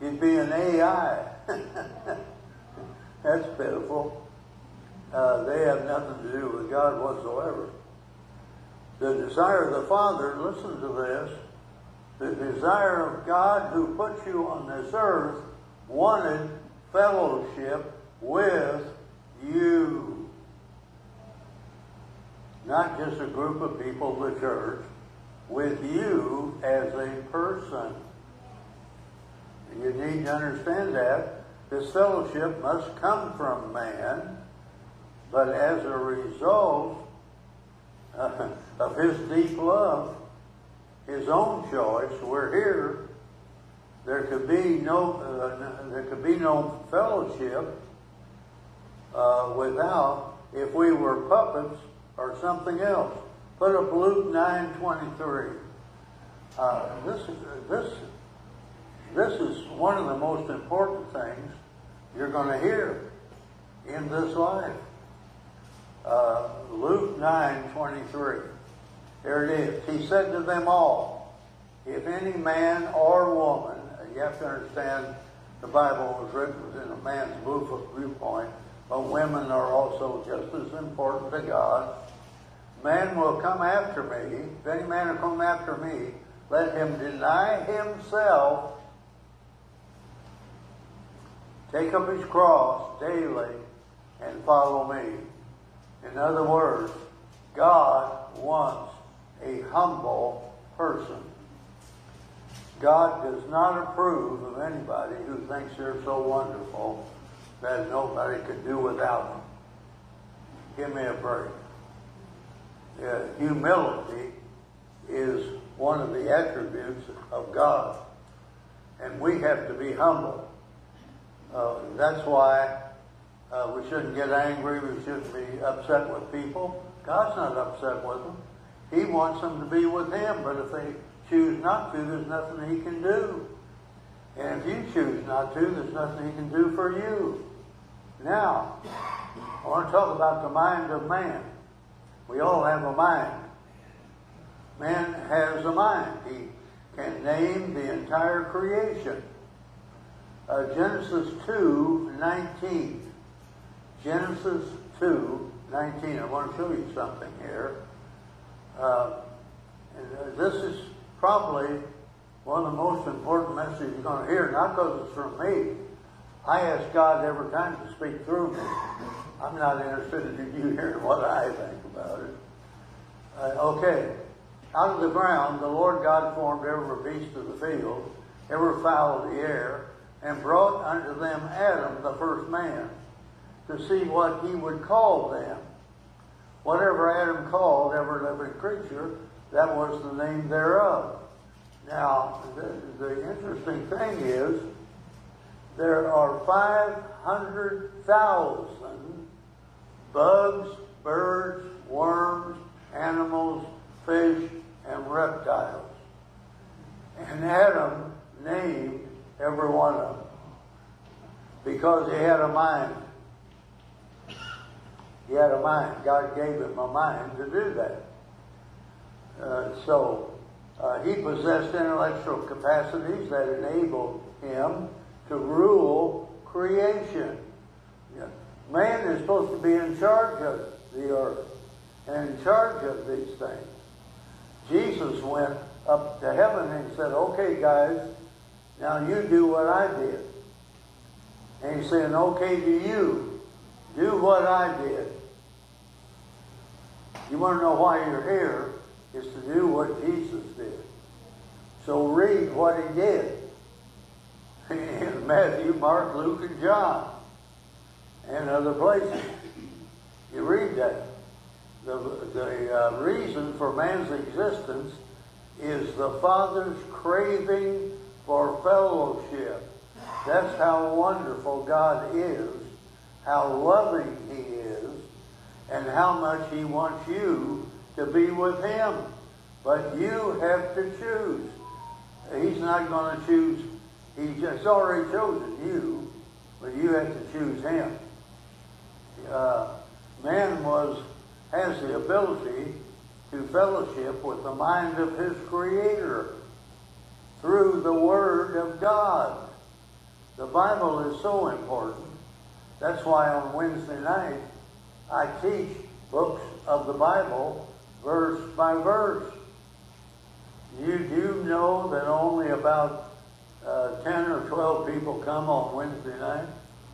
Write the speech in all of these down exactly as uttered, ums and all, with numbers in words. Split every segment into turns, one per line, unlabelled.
You'd be an A I. That's pitiful. Uh, they have nothing to do with God whatsoever. The desire of the Father, listen to this, the desire of God who put you on this earth wanted fellowship with you. Not just a group of people, the church, with you as a person. You need to understand that. This fellowship must come from man, but as a result uh, of his deep love, his own choice, we're here. There could be no, uh, there could be no fellowship uh, without, if we were puppets or something else. Put up Luke nine twenty-three. Uh, this is this this is one of the most important things you're going to hear in this life. Uh, Luke nine twenty-three. There it is. He said to them all, if any man or woman, you have to understand the Bible was written in a man's viewpoint, but women are also just as important to God. Man will come after me. If any man will come after me, let him deny himself, take up his cross daily, and follow me. In other words, God wants a humble person. God does not approve of anybody who thinks they're so wonderful that nobody could do without them. Give me a break. Uh, humility is one of the attributes of God, and we have to be humble. Uh, that's why uh, we shouldn't get angry. We shouldn't be upset with people. God's not upset with them. He wants them to be with him, but if they choose not to, there's nothing he can do. And if you choose not to, there's nothing he can do for you. Now, I want to talk about the mind of man. We all have a mind. Man has a mind. He can name the entire creation. Uh, Genesis two nineteen. Genesis two nineteen. I want to show you something here. Uh, and this is probably one of the most important messages you're going to hear, not because it's from me. I ask God every time to speak through me. I'm not interested in you hearing what I think about it. Uh, okay. Out of the ground, the Lord God formed every beast of the field, every fowl of the air, and brought unto them Adam, the first man, to see what he would call them. Whatever Adam called every living creature, that was the name thereof. Now, the, the interesting thing is, there are five hundred thousand bugs, birds, worms, animals, fish, and reptiles. And Adam named every one of them because he had a mind. He had a mind. God gave him a mind to do that. Uh, so uh, he possessed intellectual capacities that enabled him to rule creation. Yeah. Man is supposed to be in charge of the earth and in charge of these things. Jesus went up to heaven and said, okay, guys, now you do what I did. And he's saying, okay, do you do what I did. You want to know why you're here, is to do what Jesus did. So read what he did in Matthew, Mark, Luke, and John, and other places. You read that. The, the uh, reason for man's existence is the Father's craving for fellowship. That's how wonderful God is, how loving he is, and how much he wants you to be with him. But you have to choose. He's not going to choose. He's just already chosen you, but you have to choose him. Uh, man was has the ability to fellowship with the mind of his Creator through the Word of God. The Bible is so important. That's why on Wednesday night I teach books of the Bible verse by verse. You do know that only about uh, ten or twelve people come on Wednesday night?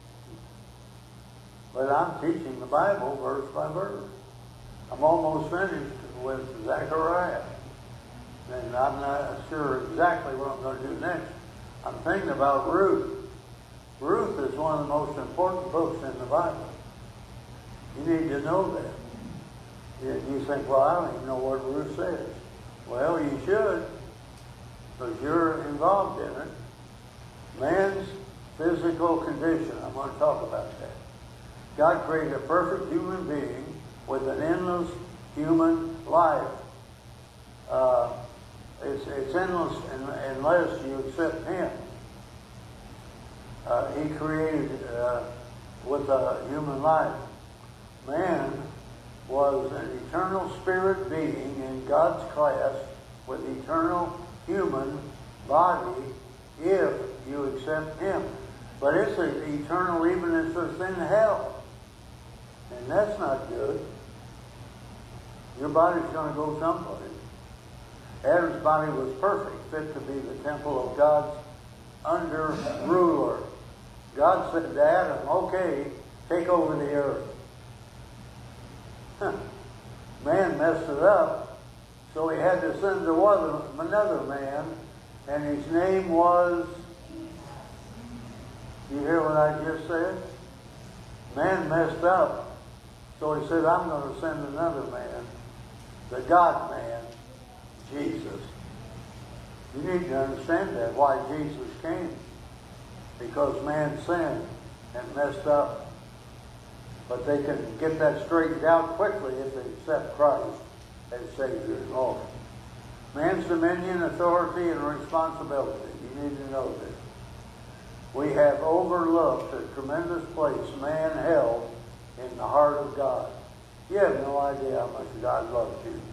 But I'm teaching the Bible verse by verse. I'm almost finished with Zechariah. And I'm not sure exactly what I'm going to do next. I'm thinking about Ruth. Ruth is one of the most important books in the Bible. You need to know that. You, you think, well, I don't even know what Ruth says. Well, you should, because you're involved in it. Man's physical condition, I'm going to talk about that. God created a perfect human being with an endless human life. Uh, it's, it's endless unless you accept Him. Uh, he created uh, with a human life. Man was an eternal spirit being in God's class with eternal human body if you accept Him. But it's eternal even if it's in hell. And that's not good. Your body's going to go someplace. Adam's body was perfect, fit to be the temple of God's under ruler. God said to Adam, okay, take over the earth. Man messed it up, so he had to send to another man, and his name was, you hear what I just said? Man messed up, so he said, I'm going to send another man, the God-man, Jesus. You need to understand that, why Jesus came. Because man sinned and messed up. But they can get that straightened out quickly if they accept Christ as Savior and Lord. Man's dominion, authority, and responsibility. You need to know this. We have overlooked the tremendous place man held in the heart of God. You have no idea how much God loves you.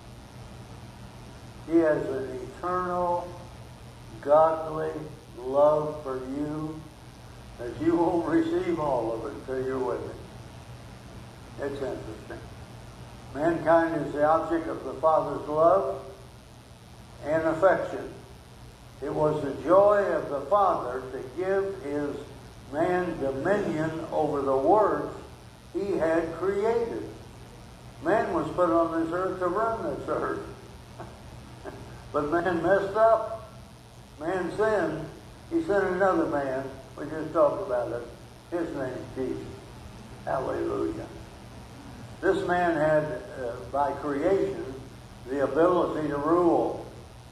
He has an eternal, godly love for you that you won't receive all of it until you're with Him. It's interesting. Mankind is the object of the Father's love and affection. It was the joy of the Father to give His man dominion over the works He had created. Man was put on this earth to run this earth. But man messed up. Man sinned. He sent another man. We just talked about it. His name is Jesus. Hallelujah. This man had, uh, by creation, the ability to rule.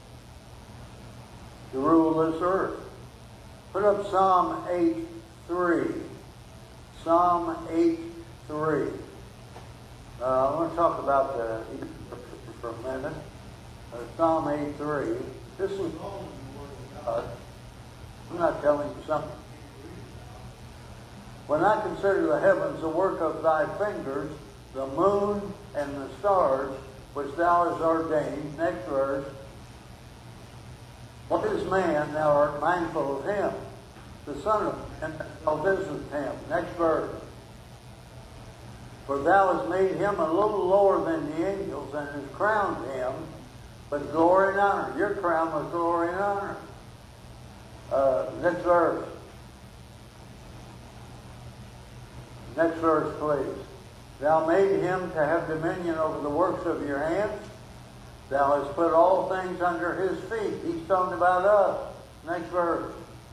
To rule this earth. Put up Psalm eight three. Psalm eight three. Uh, I want to talk about the for a minute. Uh, Psalm eight three. This is uh, I'm not telling you something. When I consider the heavens the work of thy fingers, the moon and the stars which thou hast ordained. Next verse. What is man, thou art mindful of him? The Son of Man, thou visit him. Next verse. For thou hast made him a little lower than the angels, and hast crowned him with glory and honor. You're crowned with glory and honor. Uh, next verse. Next verse, please. Thou made him to have dominion over the works of your hands. Thou hast put all things under his feet. He's talking about us. Next verse.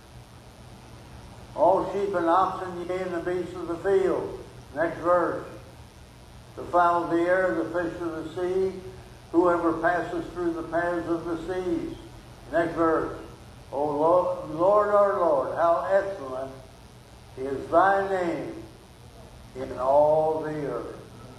All sheep and oxen, yea, and the beasts of the field. Next verse. The fowl of the air, the fish of the sea, whoever passes through the paths of the seas. Next verse. O Lord, Lord our Lord, how excellent is thy name in all the earth.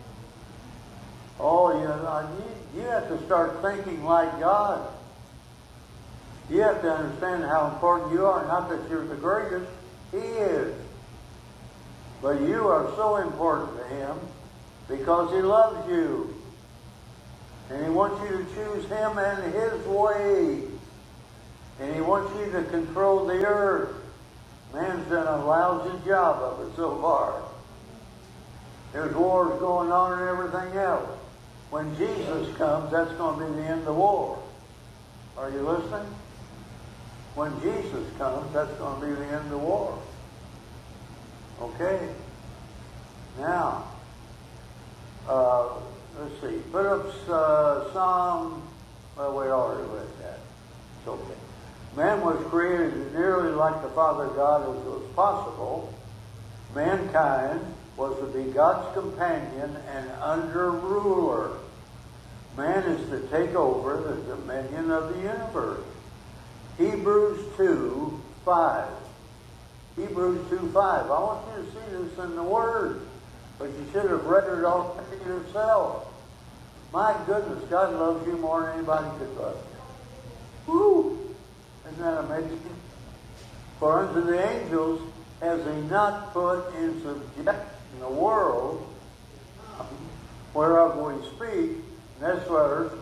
Oh, you, know, you, you have to start thinking like God. You have to understand how important you are. Not that you're the greatest. He is. But you are so important to Him because He loves you. And He wants you to choose Him and His way. And He wants you to control the earth. Man's done a lousy job of it so far. There's wars going on and everything else. When Jesus comes, that's going to be the end of war. Are you listening? When Jesus comes, that's going to be the end of war. Okay. Now, uh, let's see. Put up uh, Psalm. Well, we already read that. It's okay. Man was created nearly like the Father God as was possible. Mankind was to be God's companion and under ruler. Man is to take over the dominion of the universe. Hebrews two five. Hebrews two five. I want you to see this in the Word, but you should have read it all yourself. My goodness, God loves you more than anybody could love you. Woo! Isn't that amazing? For unto the angels has he not put in subjection the world whereof we speak. Next verse.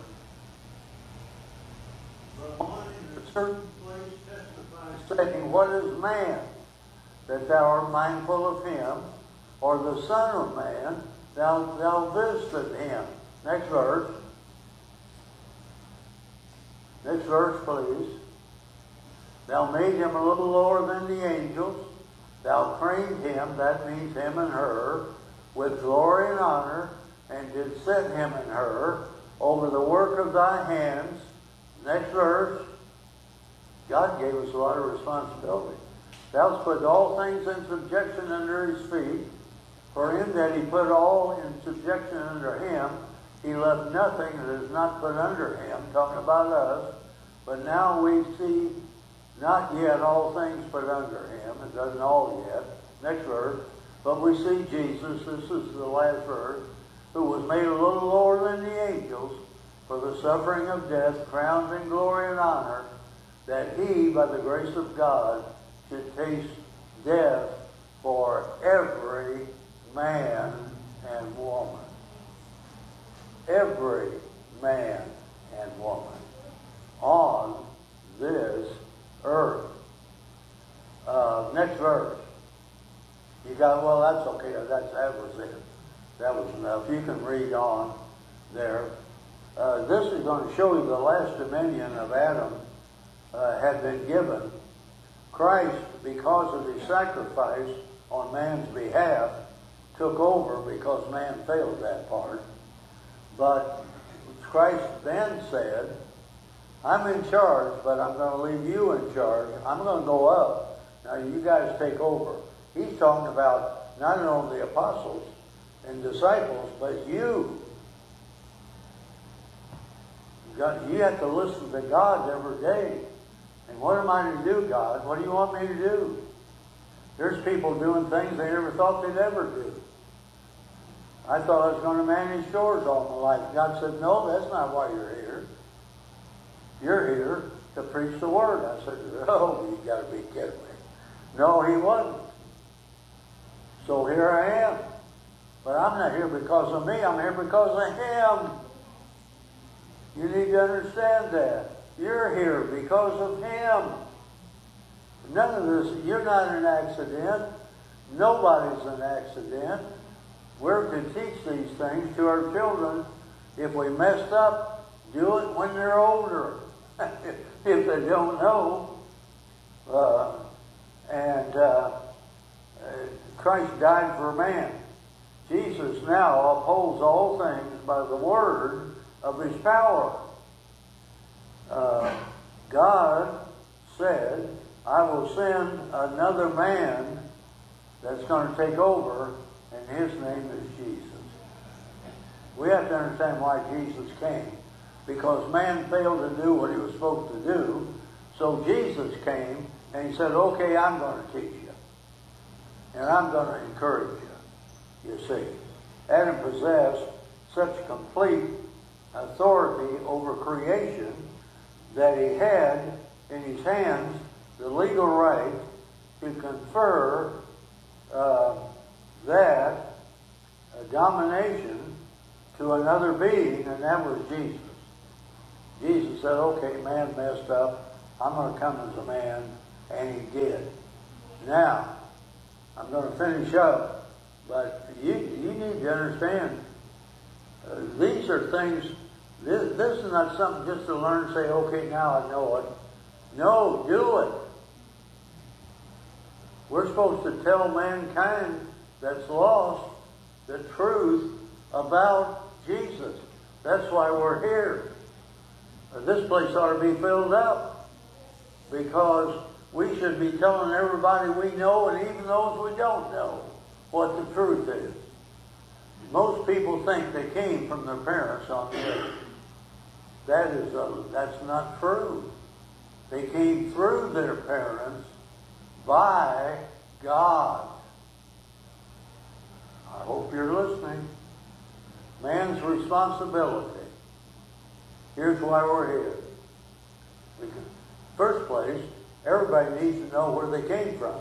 But one in a certain place testifies, saying, what is man, that thou art mindful of him, or the Son of Man, thou, thou visited him. Next verse. Next verse, please. Thou made him a little lower than the angels. Thou trained him, that means him and her, with glory and honor, and did set him and her over the work of thy hands. Next verse. God gave us a lot of responsibility. Thou hast put all things in subjection under his feet. For in that he put all in subjection under him, he left nothing that is not put under him, talking about us. But now we see not yet all things put under him. It doesn't all yet. Next verse. But we see Jesus, this is the last verse, who was made a little lower than the angels for the suffering of death, crowned in glory and honor, that he, by the grace of God, should taste death for every man and woman. Every man and woman on this earth. Uh, next verse. You got, well, that's okay. That's, that was it. That was enough. You can read on there. Uh, this is going to show you the last dominion of Adam uh, had been given. Christ, because of his sacrifice on man's behalf, took over because man failed that part. But Christ then said, I'm in charge, but I'm going to leave you in charge. I'm going to go up. Now you guys take over. He's talking about not only the apostles and disciples, but you. You have to listen to God every day. And what am I to do, God? What do you want me to do? There's people doing things they never thought they'd ever do. I thought I was going to manage stores all my life. God said, no, that's not why you're here. You're here to preach the word. I said, oh, you got to be kidding me. No, he wasn't. So here I am. But I'm not here because of me. I'm here because of him. You need to understand that. You're here because of him. None of this, you're not an accident. Nobody's an accident. We're to teach these things to our children. If we messed up, do it when they're older. If they don't know. Uh, and uh, Christ died for man. Jesus now upholds all things by the word of his power. Uh, God said, I will send another man that's going to take over, and his name is Jesus. We have to understand why Jesus came. Because man failed to do what he was supposed to do. So Jesus came, and he said, okay, I'm going to teach you. And I'm going to encourage you, you see. Adam possessed such complete authority over creation that he had in his hands the legal right to confer uh, that uh, domination to another being, and that was Jesus. Jesus said, okay, man messed up. I'm going to come as a man, and he did. Now, I'm going to finish up, but you, you need to understand, uh, these are things, this, this is not something just to learn, say, okay, now I know it. No, do it. We're supposed to tell mankind that's lost the truth about Jesus. That's why we're here. This place ought to be filled up, because we should be telling everybody we know, and even those we don't know, what the truth is. Most people think they came from their parents on the earth. That is a, that's not true. They came through their parents by God. I hope you're listening. Man's responsibility. Here's why we're here. Because, first place, everybody needs to know where they came from.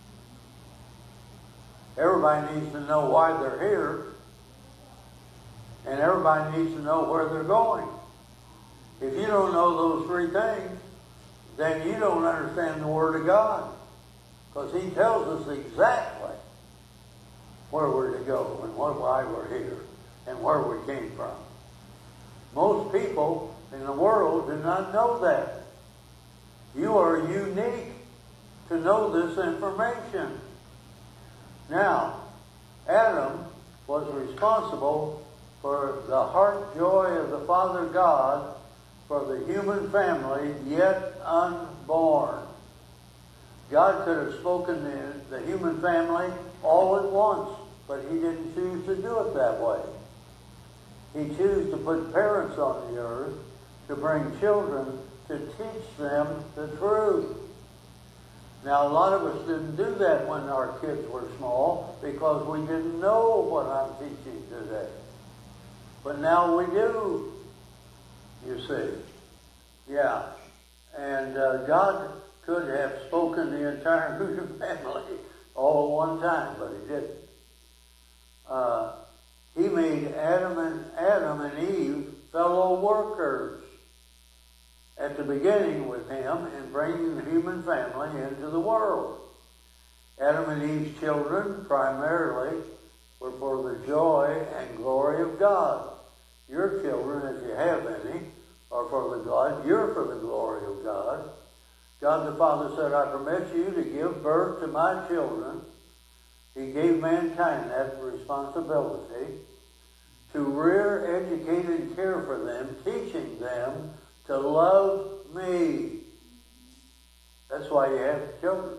Everybody needs to know why they're here. And everybody needs to know where they're going. If you don't know those three things, then you don't understand the Word of God. Because He tells us exactly where we're to go and why we're here and where we came from. Most people in the world do not know that. You are unique to know this information. Now, Adam was responsible for the heart joy of the Father God for the human family yet unborn. God could have spoken to the human family all at once, but He didn't choose to do it that way. He chose to put parents on the earth to bring children to teach them the truth. Now, a lot of us didn't do that when our kids were small because we didn't know what I'm teaching today. But now we do, you see. Yeah. And uh, God could have spoken the entire human family all at one time, but He didn't. Uh, he made Adam and Adam and Eve fellow workers at the beginning with Him in bringing the human family into the world. Adam and Eve's children primarily were for the joy and glory of God. Your children, if you have any, are for the God. You're for the glory of God. God the Father said, I permit you to give birth to my children. He gave mankind that responsibility to rear, educate, and care for them, teaching them to love me. That's why you have children.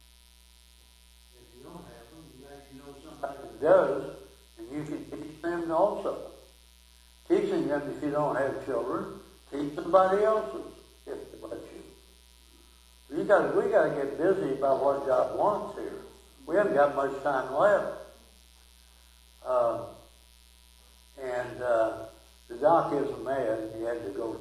If you don't have them, you actually know somebody that does, and you can teach them also. Teaching them, if you don't have children, teach somebody else's if they let you. You got we got to get busy about what God wants here. We haven't got much time left. Uh, and uh, the doc isn't mad. He had to go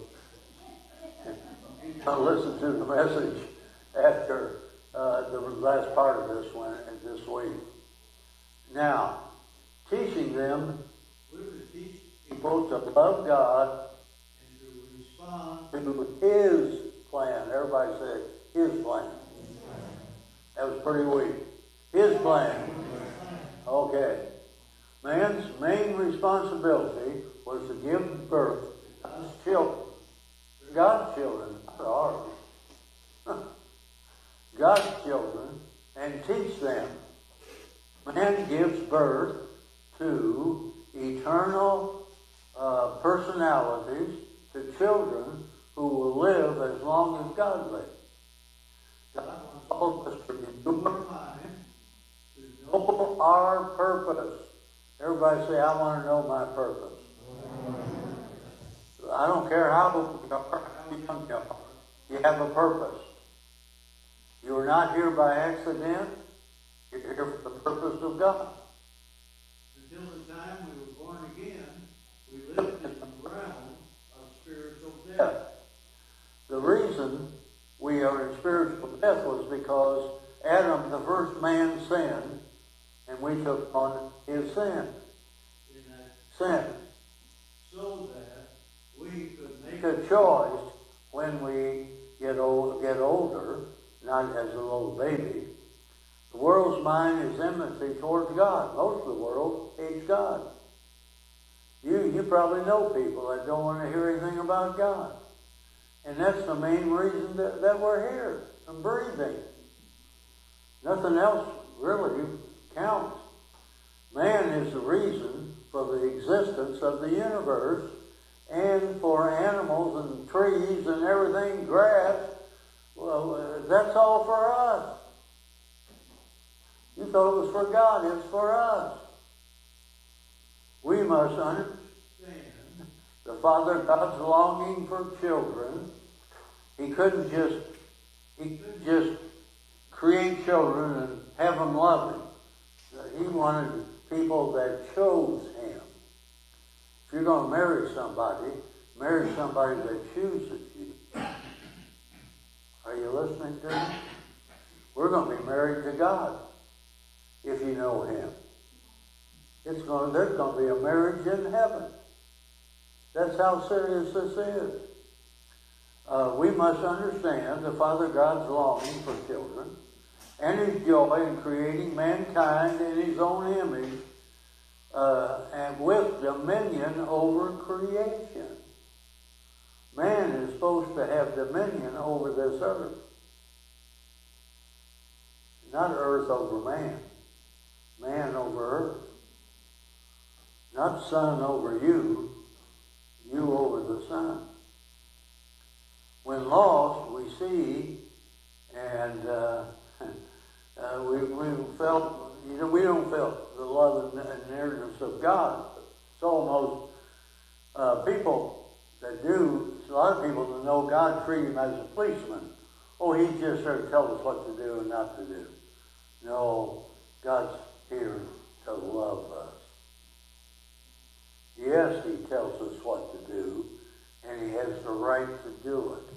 and listen to the message after uh, the last part of this one this week. Now, teaching them, we're to teach people to love God and to respond to His plan. Everybody say His plan. That was pretty weak. His plan. Okay. Man's main responsibility was to give birth to God's children. God's children, not ours. God's children, and teach them. Man gives birth to eternal uh, personalities, to children who will live as long as God lives. God wants all of us to renew our mind, to know our purpose. Everybody say, I want to know my purpose. I don't care how old you are, how young you are. You have a purpose. You are not here by accident. You're here for the purpose of God. Until the time we were born again, we lived in the realm of spiritual death. The reason we are in spiritual death was because Adam, the first man, sinned, and we took on his sin. Sin. So that we could make a choice when we get old, get older, not as a little baby, world's mind is enmity towards God. Most of the world hates God. You, you probably know people that don't want to hear anything about God. And that's the main reason that, that we're here and breathing. Nothing else really counts. Man is the reason for the existence of the universe, and for animals and trees and everything, grass. Well, uh, that's all for us. You thought it was for God. It's for us. We must understand the Father God's longing for children. He couldn't just he couldn't just create children and have them love him. He wanted people that chose him. If you're going to marry somebody, marry somebody that chooses you. Are you listening to me? We're going to be married to God if you know him. It's going, there's going to be a marriage in heaven. That's how serious this is. Uh, we must understand the Father God's longing for children and his joy in creating mankind in his own image uh, and with dominion over creation. Man is supposed to have dominion over this earth. Not earth over man. Man over earth. Not sun over you. You over the sun. When lost, we see, and uh, uh, we, we felt, you know, we don't feel the love and nearness of God. It's almost uh, people that do, a lot of people that know God treat him as a policeman. Oh, he's just there to tell us what to do and not to do. No, God's here to love us. Yes, he tells us what to do, and he has the right to do it.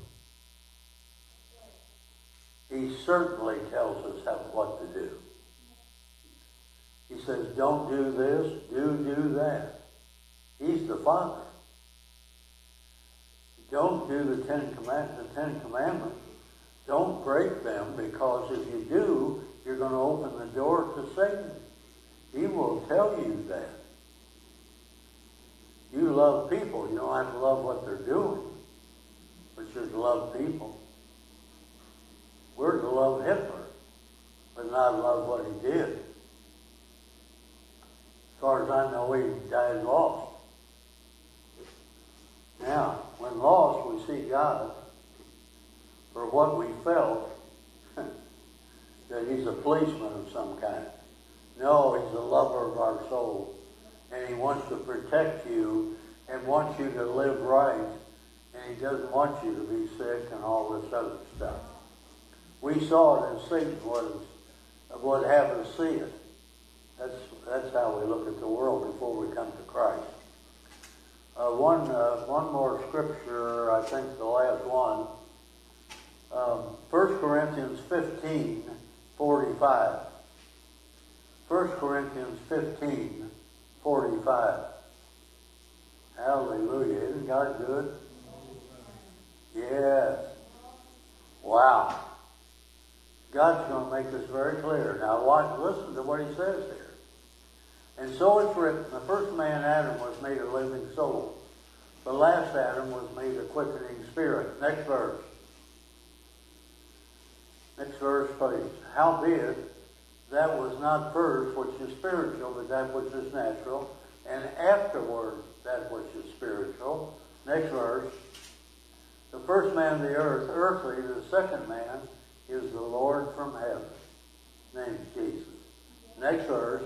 He certainly tells us how, what to do. He says, don't do this, do, do that. He's the Father. Don't do the Ten, Command- the Ten Commandments. Don't break them, because if you do, you're going to open the door to Satan. He will tell you that. You love people. You don't have to love what they're doing, but you're to love people. We're to love Hitler, but not love what he did. As far as I know, he died lost. Now, when lost, we see God for what we felt, that he's a policeman of some kind. No, he's a lover of our soul. And he wants to protect you and wants you to live right. And he doesn't want you to be sick and all this other stuff. We saw it in Satan, what, is, what happened to see it. That's, that's how we look at the world before we come to Christ. Uh, one, uh, one more scripture, I think the last one. Um, First Corinthians fifteen forty-five. First Corinthians fifteen forty-five. Hallelujah. Isn't God good? Yes. Wow. God's going to make this very clear. Now watch, listen to what he says here. And so it's written, the first man, Adam, was made a living soul. The last Adam was made a quickening spirit. Next verse. Next verse, please. Howbeit, that was not first which is spiritual, but that which is natural, and afterward that which is spiritual. Next verse. The first man of the earth, earthly, the second man is the Lord from heaven. His name is Jesus. Next verse.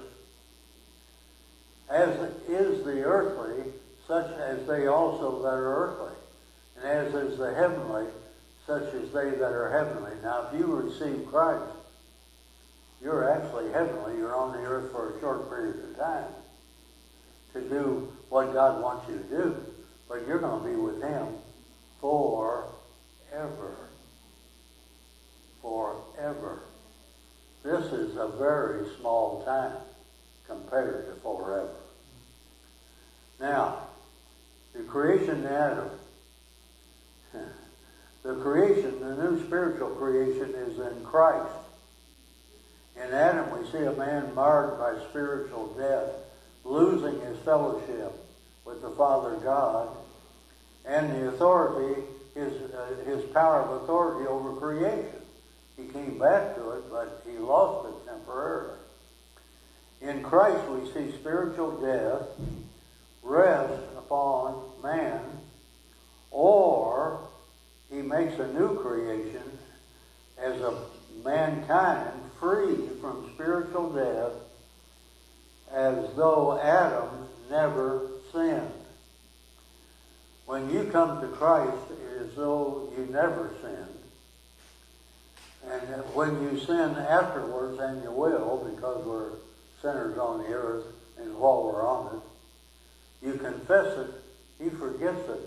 As is the earthly, such as they also that are earthly. And as is the heavenly, such as they that are heavenly. Now, if you receive Christ, you're actually heavenly. You're on the earth for a short period of time to do what God wants you to do. But you're going to be with him forever. Forever. This is a very small time compared to forever. Now, the creation in Adam, the creation, the new spiritual creation is in Christ. In Adam, we see a man marred by spiritual death, losing his fellowship with the Father God and the authority, his, uh, his power of authority over creation. He came back to it, but he lost it temporarily. In Christ, we see spiritual death rest upon man, or he makes a new creation as a mankind free from spiritual death, as though Adam never sinned. When you come to Christ, it is as though you never sinned. And when you sin afterwards, and you will, because we're sinners on the earth, and while we're on it, you confess it, he forgets it.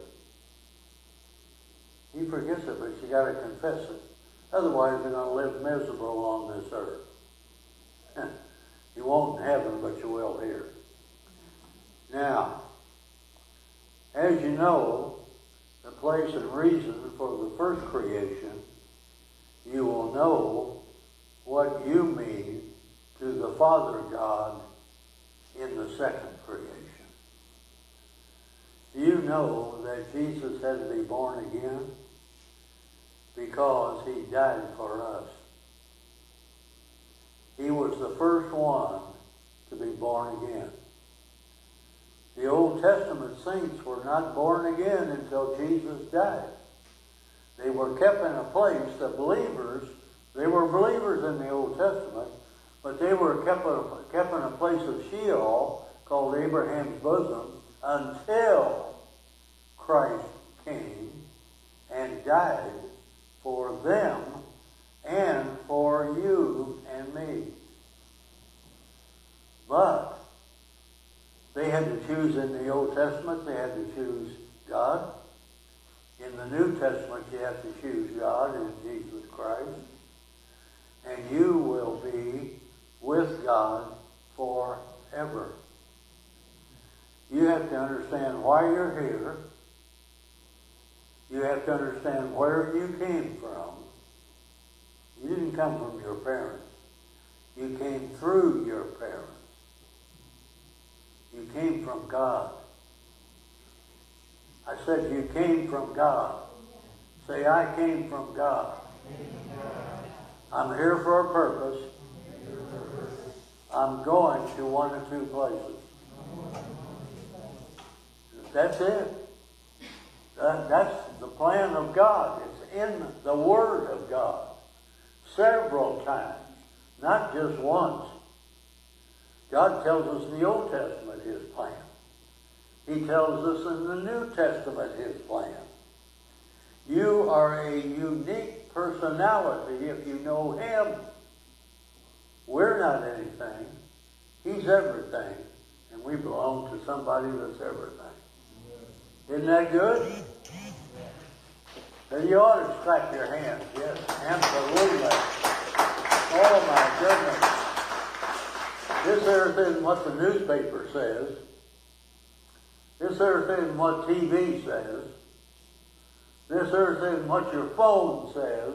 He forgets it, but you got to confess it. Otherwise, you're going to live miserable on this earth. You won't in heaven, but you will here. Now, as you know, the place and reason for the first creation, you will know what you mean to the Father God in the second creation. You know that Jesus had to be born again because he died for us. He was the first one to be born again. The Old Testament saints were not born again until Jesus died. They were kept in a place, the believers, they were believers in the Old Testament, but they were kept, a, kept in a place of Sheol called Abraham's bosom until Christ came and died for them and for you and me. But they had to choose in the Old Testament, they had to choose God. In the New Testament, you have to choose God in Jesus Christ. And you will be with God forever. You have to understand why you're here. You have to understand where you came from. You didn't come from your parents. You came through your parents. You came from God. I said you came from God. Say, I came from God. I'm here for a purpose. I'm going to one of two places. That's it. That, that's the plan of God. It's in the Word of God. Several times. Not just once. God tells us in the Old Testament his plan. He tells us in the New Testament his plan. You are a unique personality if you know him. We're not anything. He's everything. And we belong to somebody that's everything. Isn't that good? Now you ought to clap your hands. Yes, absolutely. Oh my goodness. This earth isn't what the newspaper says. This earth isn't what T V says. This earth isn't what your phone says.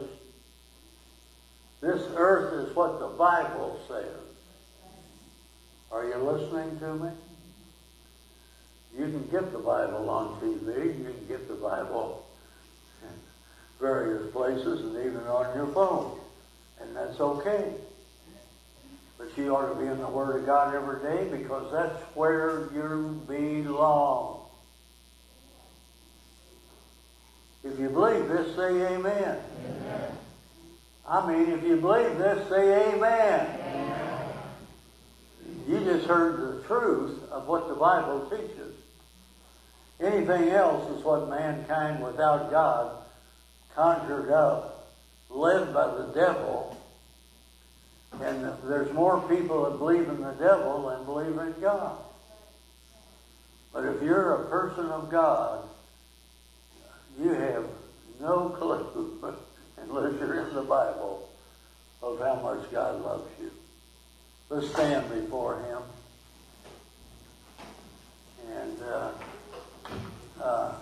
This earth is what the Bible says. Are you listening to me? You can get the Bible on T V. You can get the Bible in various places and even on your phone. And that's okay. But you ought to be in the Word of God every day because that's where you belong. If you believe this, say amen. Amen. I mean, if you believe this, say amen. Amen. You just heard the truth of what the Bible teaches. Anything else is what mankind without God conjured up, led by the devil. And there's more people that believe in the devil than believe in God. But if you're a person of God, you have no clue, unless you're in the Bible, of how much God loves you. Let's stand before him. And uh, uh,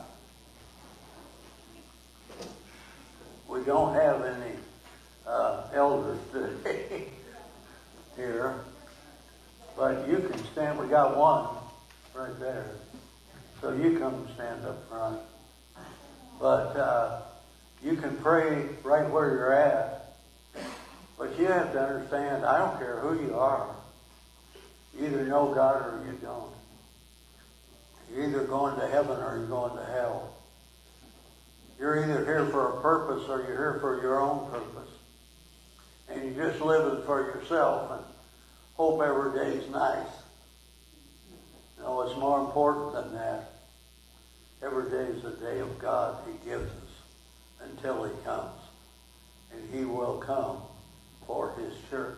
we don't have any uh, elders today. there. So you come and stand up front. But uh, you can pray right where you're at. But you have to understand, I don't care who you are. You either know God or you don't. You're either going to heaven or you're going to hell. You're either here for a purpose or you're here for your own purpose. And you're just living for yourself and hope every day's nice. No, it's more important than that. Every day is the day of God He gives us until He comes. And He will come for His church.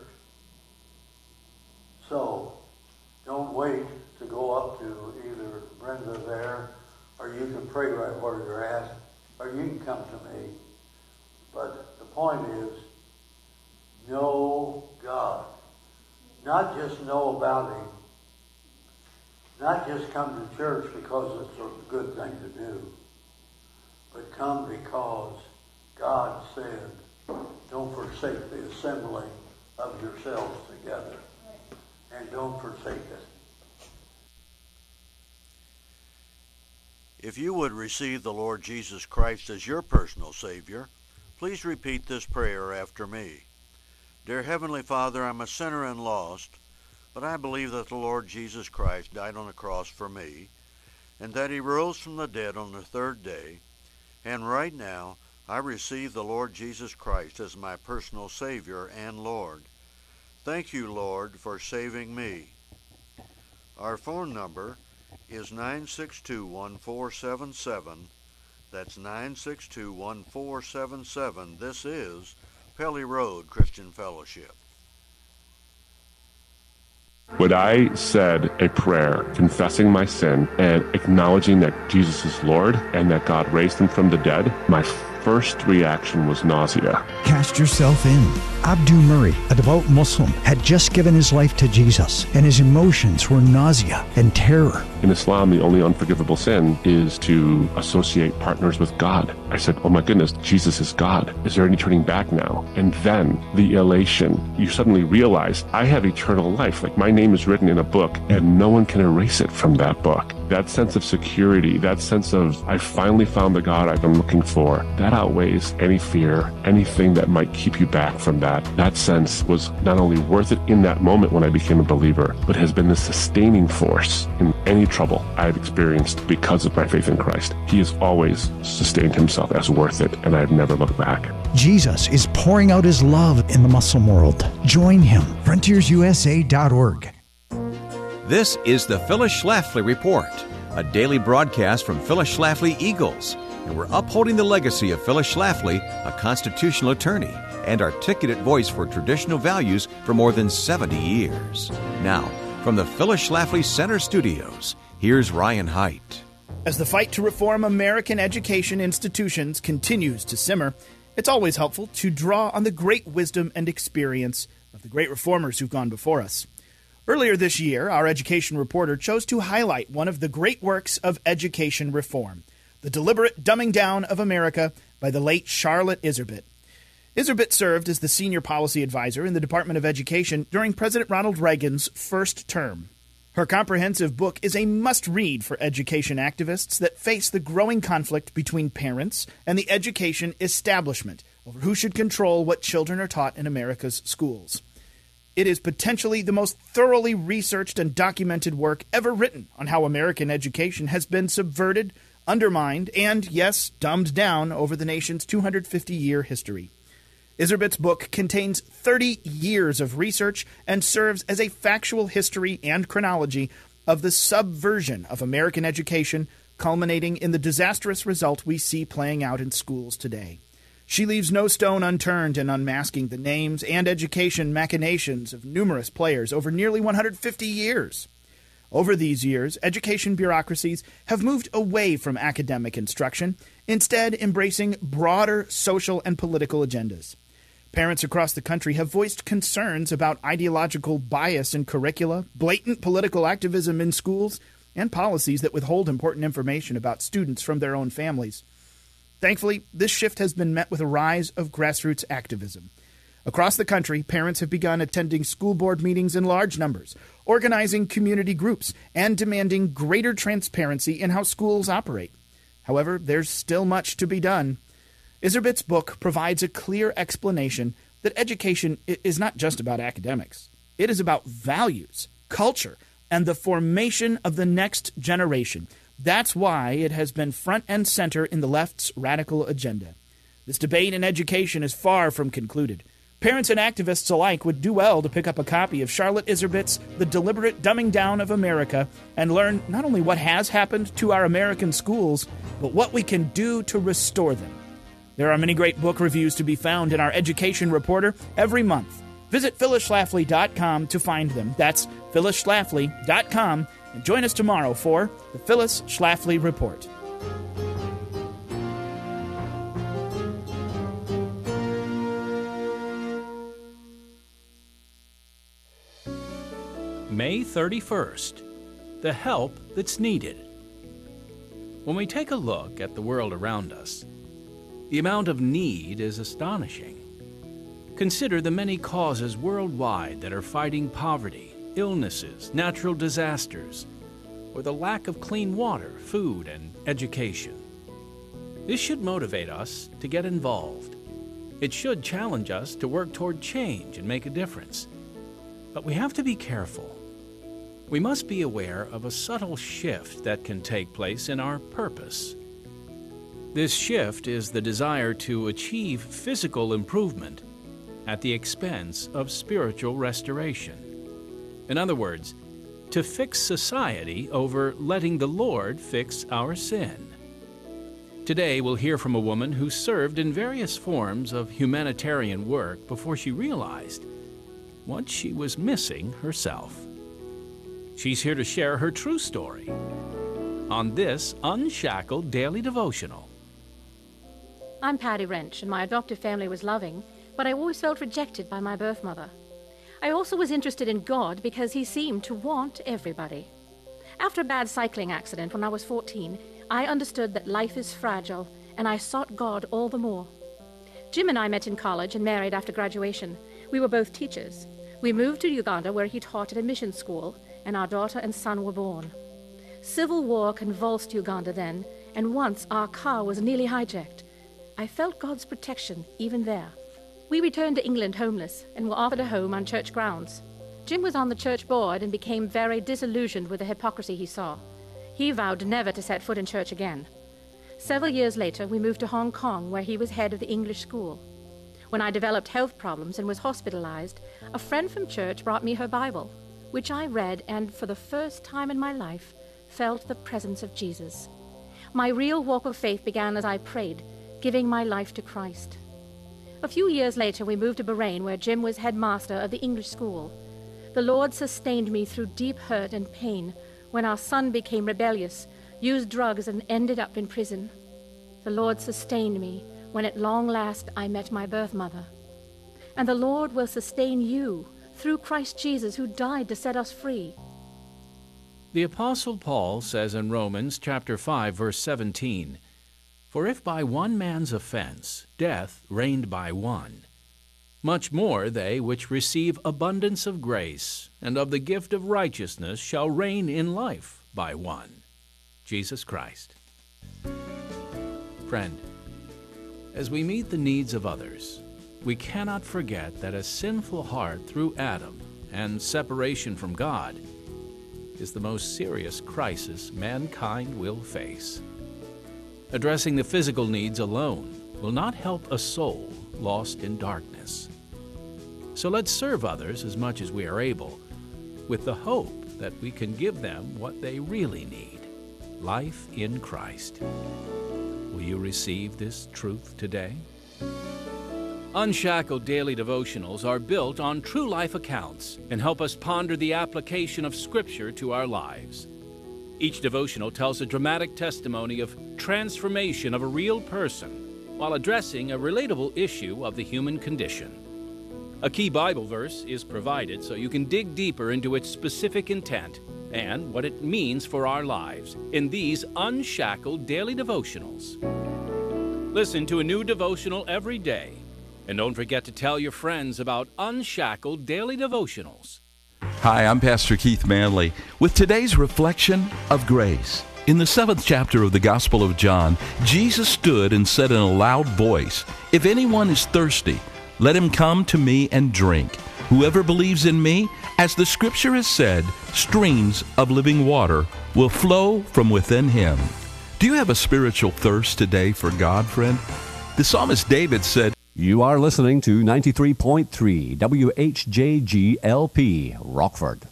So, don't wait to go up to either Brenda there, or you can pray right where you're at, or you can come to me. But the point is, know God. Not just know about Him. Not just come to church because it's a good thing to do. But come because God said, don't forsake the assembling of yourselves together. And don't forsake it.
If you would receive the Lord Jesus Christ as your personal Savior, please repeat this prayer after me. Dear Heavenly Father, I'm a sinner and lost, but I believe that the Lord Jesus Christ died on the cross for me, and that He rose from the dead on the third day, and right now I receive the Lord Jesus Christ as my personal Savior and Lord. Thank you, Lord, for saving me. Our phone number is nine six two, one four seven seven. That's nine six two, one four seven seven. This is Pelly Road Christian Fellowship.
When I said a prayer confessing my sin and acknowledging that Jesus is Lord and that God raised Him from the dead, my first reaction was nausea.
Cast yourself in. Abdu Murray, a devout Muslim, had just given his life to Jesus, and his emotions were nausea and terror.
In Islam, the only unforgivable sin is to associate partners with God. I said, oh my goodness, Jesus is God. Is there any turning back now? And then the elation. You suddenly realize, I have eternal life. Like, my name is written in a book, and no one can erase it from that book. That sense of security, that sense of, I finally found the God I've been looking for, that outweighs any fear, anything that might keep you back from that. That sense was not only worth it in that moment when I became a believer, but has been the sustaining force in any trouble I've experienced because of my faith in Christ. He has always sustained Himself as worth it, and I've never looked back.
Jesus is pouring out His love in the Muslim world. Join Him. frontiers u s a dot org.
This is the Phyllis Schlafly Report, a daily broadcast from Phyllis Schlafly Eagles, and we're upholding the legacy of Phyllis Schlafly, a constitutional attorney and articulate voice for traditional values for more than seventy years. Now, from the Phyllis Schlafly Center Studios, here's Ryan Haidt.
As the fight to reform American education institutions continues to simmer, it's always helpful to draw on the great wisdom and experience of the great reformers who've gone before us. Earlier this year, our education reporter chose to highlight one of the great works of education reform, The Deliberate Dumbing Down of America by the late Charlotte Iserbyt. Iserbyt served as the senior policy advisor in the Department of Education during President Ronald Reagan's first term. Her comprehensive book is a must-read for education activists that face the growing conflict between parents and the education establishment over who should control what children are taught in America's schools. It is potentially the most thoroughly researched and documented work ever written on how American education has been subverted, undermined, and, yes, dumbed down over the nation's two hundred fifty year history. Iserbyt's book contains thirty years of research and serves as a factual history and chronology of the subversion of American education, culminating in the disastrous result we see playing out in schools today. She leaves no stone unturned in unmasking the names and education machinations of numerous players over nearly one hundred fifty years. Over these years, education bureaucracies have moved away from academic instruction, instead embracing broader social and political agendas. Parents across the country have voiced concerns about ideological bias in curricula, blatant political activism in schools, and policies that withhold important information about students from their own families. Thankfully, this shift has been met with a rise of grassroots activism. Across the country, parents have begun attending school board meetings in large numbers, organizing community groups, and demanding greater transparency in how schools operate. However, there's still much to be done. Iserbyt's book provides a clear explanation that education is not just about academics. It is about values, culture, and the formation of the next generation. That's why it has been front and center in the left's radical agenda. This debate in education is far from concluded. Parents and activists alike would do well to pick up a copy of Charlotte Iserbyt's The Deliberate Dumbing Down of America and learn not only what has happened to our American schools, but what we can do to restore them. There are many great book reviews to be found in our Education Reporter every month. Visit phyllis schlafly dot com to find them. That's phyllis schlafly dot com. And join us tomorrow for the Phyllis Schlafly Report.
May thirty-first, the help that's needed. When we take a look at the world around us, the amount of need is astonishing. Consider the many causes worldwide that are fighting poverty, illnesses, natural disasters, or the lack of clean water, food, and education. This should motivate us to get involved. It should challenge us to work toward change and make a difference. But we have to be careful. We must be aware of a subtle shift that can take place in our purpose. This shift is the desire to achieve physical improvement at the expense of spiritual restoration. In other words, to fix society over letting the Lord fix our sin. Today we'll hear from a woman who served in various forms of humanitarian work before she realized what she was missing herself. She's here to share her true story on this Unshackled Daily Devotional.
I'm Patty Wrench, and my adoptive family was loving, but I always felt rejected by my birth mother. I also was interested in God because he seemed to want everybody. After a bad cycling accident when I was fourteen, I understood that life is fragile, and I sought God all the more. Jim and I met in college and married after graduation. We were both teachers. We moved to Uganda, where he taught at a mission school, and our daughter and son were born. Civil war convulsed Uganda then, and once our car was nearly hijacked. I felt God's protection even there. We returned to England homeless and were offered a home on church grounds. Jim was on the church board and became very disillusioned with the hypocrisy he saw. He vowed never to set foot in church again. Several years later, we moved to Hong Kong, where he was head of the English school. When I developed health problems and was hospitalized, a friend from church brought me her Bible, which I read and, for the first time in my life, felt the presence of Jesus. My real walk of faith began as I prayed, giving my life to Christ. A few years later, we moved to Bahrain, where Jim was headmaster of the English school. The Lord sustained me through deep hurt and pain when our son became rebellious, used drugs, and ended up in prison. The Lord sustained me when at long last I met my birth mother. And the Lord will sustain you through Christ Jesus, who died to set us free.
The Apostle Paul says in Romans chapter five, verse seventeen, "For if by one man's offense death reigned by one, much more they which receive abundance of grace and of the gift of righteousness shall reign in life by one, Jesus Christ." Friend, as we meet the needs of others, we cannot forget that a sinful heart through Adam and separation from God is the most serious crisis mankind will face. Addressing the physical needs alone will not help a soul lost in darkness. So let's serve others as much as we are able, with the hope that we can give them what they really need, life in Christ. Will you receive this truth today? Unshackled Daily Devotionals are built on true life accounts and help us ponder the application of Scripture to our lives. Each devotional tells a dramatic testimony of transformation of a real person while addressing a relatable issue of the human condition. A key Bible verse is provided so you can dig deeper into its specific intent and what it means for our lives in these Unshackled Daily Devotionals. Listen to a new devotional every day. And don't forget to tell your friends about Unshackled Daily Devotionals.
Hi, I'm Pastor Keith Manley with today's reflection of grace. In the seventh chapter of the Gospel of John, Jesus stood and said in a loud voice, "If anyone is thirsty, let him come to me and drink. Whoever believes in me, as the Scripture has said, streams of living water will flow from within him." Do you have a spiritual thirst today for God, friend? The psalmist David said,
You are listening to ninety-three point three W H J G L P, Rockford.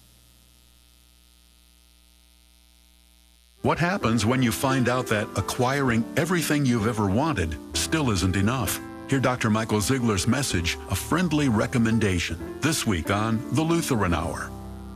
What happens when you find out that acquiring everything you've ever wanted still isn't enough? Hear Doctor Michael Ziegler's message, A Friendly Recommendation, this week on The Lutheran Hour.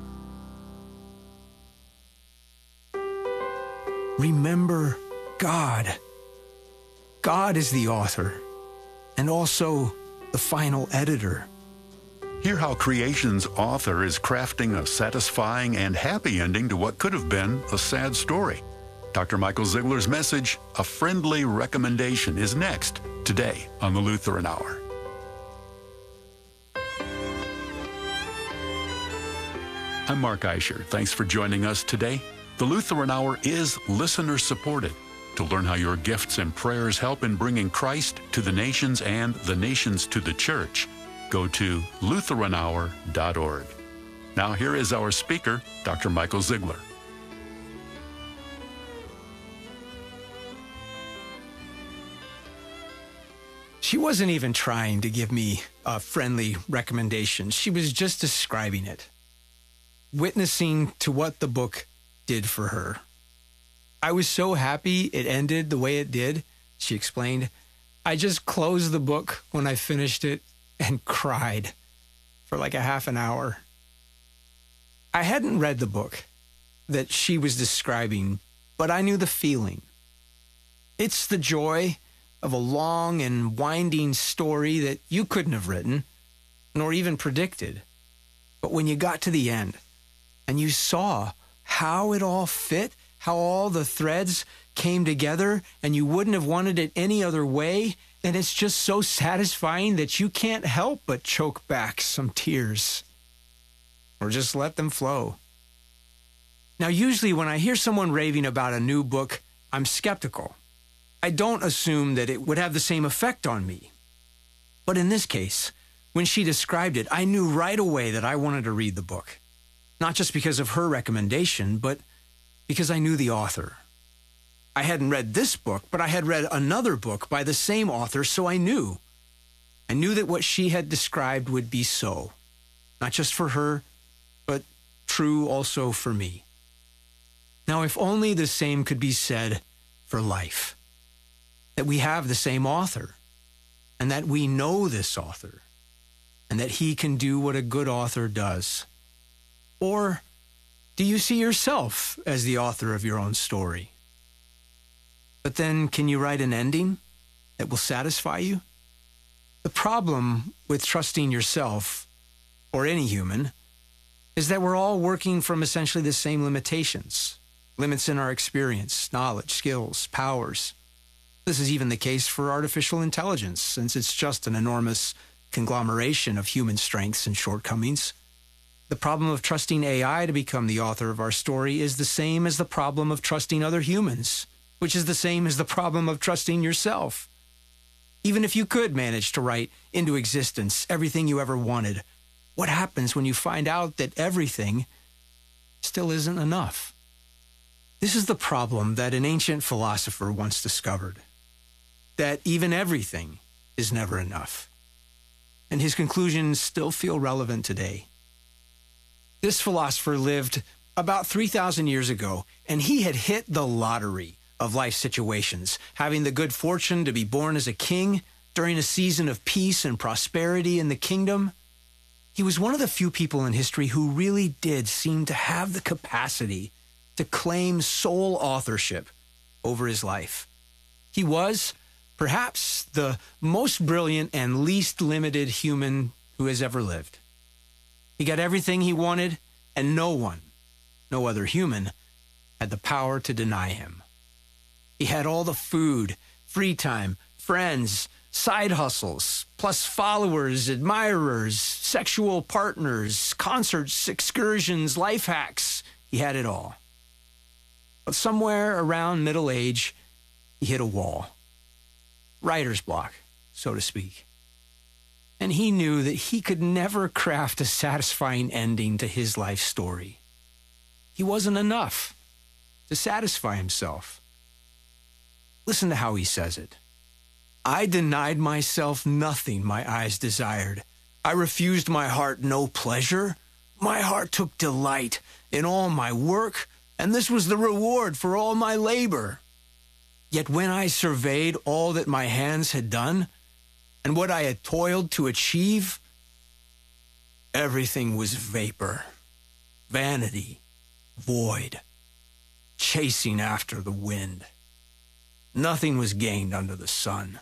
Remember God. God is the author and also the final editor.
Hear how creation's author is crafting a satisfying and happy ending to what could have been a sad story. Doctor Michael Ziegler's message, A Friendly Recommendation, is next, today on the Lutheran Hour. I'm Mark Eicher. Thanks for joining us today. The Lutheran Hour is listener-supported. To learn how your gifts and prayers help in bringing Christ to the nations and the nations to the church, go to lutheran hour dot org. Now here is our speaker, Doctor Michael Ziegler.
She wasn't even trying to give me a friendly recommendation. She was just describing it, witnessing to what the book did for her. I was so happy it ended the way it did, she explained. I just closed the book when I finished it and cried for like a half an hour. I hadn't read the book that she was describing, but I knew the feeling. It's the joy of a long and winding story that you couldn't have written, nor even predicted. But when you got to the end and you saw how it all fit, how all the threads came together, and you wouldn't have wanted it any other way, and it's just so satisfying that you can't help but choke back some tears or just let them flow. Now, usually when I hear someone raving about a new book, I'm skeptical. I don't assume that it would have the same effect on me. But in this case, when she described it, I knew right away that I wanted to read the book. Not just because of her recommendation, but because I knew the author. I hadn't read this book, but I had read another book by the same author, so I knew. I knew that what she had described would be so. Not just for her, but true also for me. Now, if only the same could be said for life. That we have the same author, and that we know this author, and that he can do what a good author does. Or do you see yourself as the author of your own story? But then, can you write an ending that will satisfy you? The problem with trusting yourself, or any human, is that we're all working from essentially the same limitations. Limits in our experience, knowledge, skills, powers. This is even the case for artificial intelligence, since it's just an enormous conglomeration of human strengths and shortcomings. The problem of trusting A I to become the author of our story is the same as the problem of trusting other humans, which is the same as the problem of trusting yourself. Even if you could manage to write into existence everything you ever wanted, what happens when you find out that everything still isn't enough? This is the problem that an ancient philosopher once discovered, that even everything is never enough. And his conclusions still feel relevant today. This philosopher lived about three thousand years ago, and he had hit the lottery of life situations, having the good fortune to be born as a king during a season of peace and prosperity in the kingdom. He was one of the few people in history who really did seem to have the capacity to claim sole authorship over his life. He was, perhaps, the most brilliant and least limited human who has ever lived. He got everything he wanted, and no one, no other human, had the power to deny him. He had all the food, free time, friends, side hustles, plus followers, admirers, sexual partners, concerts, excursions, life hacks. He had it all. But somewhere around middle age, he hit a wall. Writer's block, so to speak. And he knew that he could never craft a satisfying ending to his life story. He wasn't enough to satisfy himself. Listen to how he says it. I denied myself nothing my eyes desired. I refused my heart no pleasure. My heart took delight in all my work, and this was the reward for all my labor. Yet when I surveyed all that my hands had done, and what I had toiled to achieve, everything was vapor, vanity, void, chasing after the wind. Nothing was gained under the sun.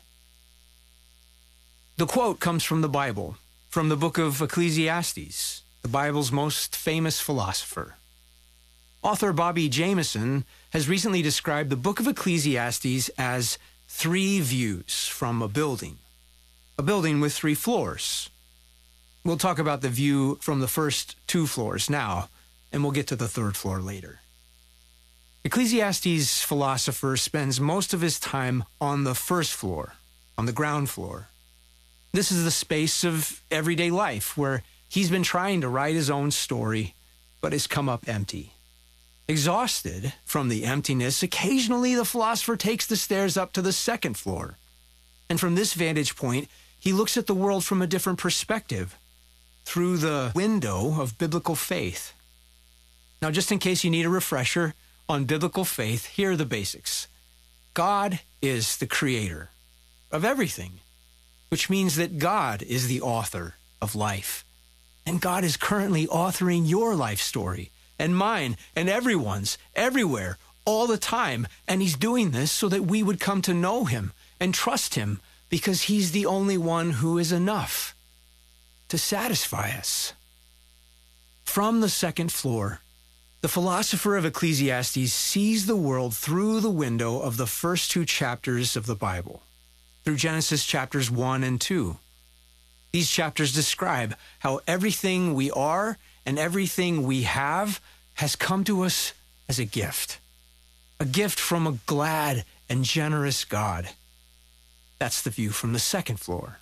The quote comes from the Bible, from the book of Ecclesiastes, the Bible's most famous philosopher. Author Bobby Jameson has recently described the book of Ecclesiastes as three views from a building, a building with three floors. We'll talk about the view from the first two floors now, and we'll get to the third floor later. Ecclesiastes' philosopher spends most of his time on the first floor, on the ground floor. This is the space of everyday life where he's been trying to write his own story, but has come up empty. Exhausted from the emptiness, occasionally the philosopher takes the stairs up to the second floor. And from this vantage point, he looks at the world from a different perspective, through the window of biblical faith. Now, just in case you need a refresher on biblical faith, here are the basics. God is the creator of everything, which means that God is the author of life. And God is currently authoring your life story, and mine, and everyone's, everywhere, all the time. And he's doing this so that we would come to know him and trust him, because he's the only one who is enough to satisfy us. From the second floor, the philosopher of Ecclesiastes sees the world through the window of the first two chapters of the Bible, through Genesis chapters one and two. These chapters describe how everything we are and everything we have has come to us as a gift, a gift from a glad and generous God. That's the view from the second floor.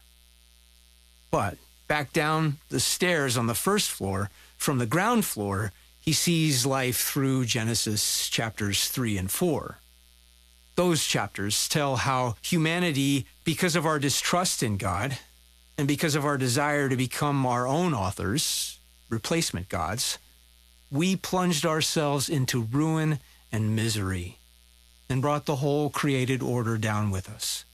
But back down the stairs on the first floor, from the ground floor, he sees life through Genesis chapters three and four. Those chapters tell how humanity, because of our distrust in God, and because of our desire to become our own authors, replacement gods, we plunged ourselves into ruin and misery and brought the whole created order down with us.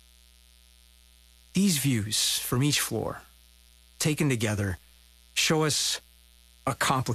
These views from each floor, taken together, show us a complicated